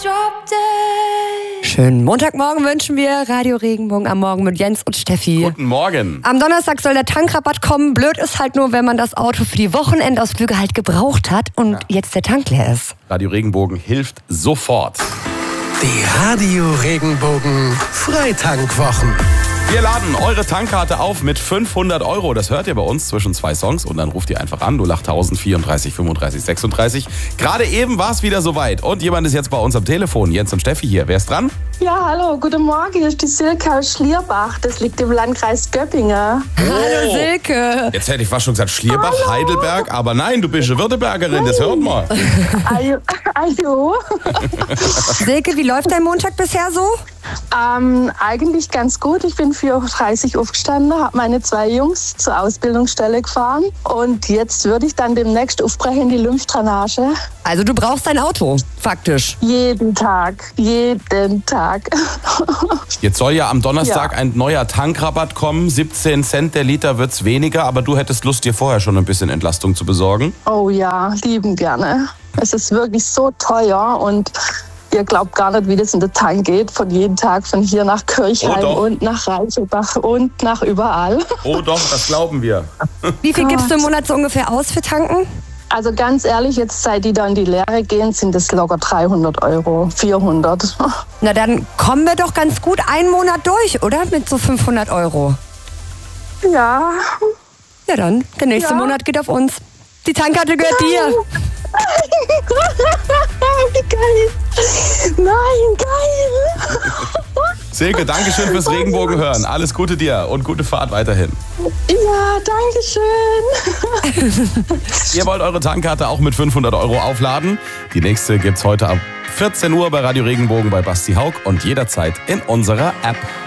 Schönen Montagmorgen wünschen wir. Radio Regenbogen am Morgen mit Jens und Steffi. Guten Morgen. Am Donnerstag soll der Tankrabatt kommen. Blöd ist halt nur, wenn man das Auto für die Wochenendausflüge halt gebraucht hat und jetzt der Tank leer ist. Radio Regenbogen hilft sofort. Die Radio Regenbogen Freitankwochen. Wir laden eure Tankkarte auf mit 500 €. Das hört ihr bei uns zwischen 2 Songs und dann ruft ihr einfach an 08000 34 35 36. Gerade eben war es wieder soweit und jemand ist jetzt bei uns am Telefon. Jens und Steffi hier. Wer ist dran? Ja, hallo, guten Morgen. Hier ist die Silke aus Schlierbach. Das liegt im Landkreis Göppingen. Hallo Silke. Jetzt hätte ich fast schon gesagt Schlierbach, hallo. Heidelberg, aber nein, du bist eine Württembergerin, das hört man. Ajo. Silke, wie läuft dein Montag bisher so? Eigentlich ganz gut. Ich bin 4:30 Uhr aufgestanden, habe meine 2 Jungs zur Ausbildungsstelle gefahren und jetzt würde ich dann demnächst aufbrechen in die Lymphdrainage. Also du brauchst dein Auto, faktisch. Jeden Tag. Jetzt soll ja am Donnerstag ein neuer Tankrabatt kommen. 17 Cent der Liter wird's weniger, aber du hättest Lust, dir vorher schon ein bisschen Entlastung zu besorgen. Oh ja, lieben gerne. Es ist wirklich so teuer und ihr glaubt gar nicht, wie das in den Tank geht. Von jedem Tag, von hier nach Kirchheim und nach Reichenbach und nach überall. Oh doch, das glauben wir. Wie viel gibst du im Monat so ungefähr aus für Tanken? Also ganz ehrlich, jetzt seit die da in die Lehre gehen, sind es locker 300 €, 400. Na dann kommen wir doch ganz gut einen Monat durch, oder? Mit so 500 €. Ja. Ja dann, der nächste Monat geht auf uns. Die Tankkarte gehört dir. Wie geil. Nein, geil. Silke, danke schön fürs Regenbogen hören. Alles Gute dir und gute Fahrt weiterhin. Ja, danke schön. Ihr wollt eure Tankkarte auch mit 500 € aufladen? Die nächste gibt's heute ab 14 Uhr bei Radio Regenbogen bei Basti Haug und jederzeit in unserer App.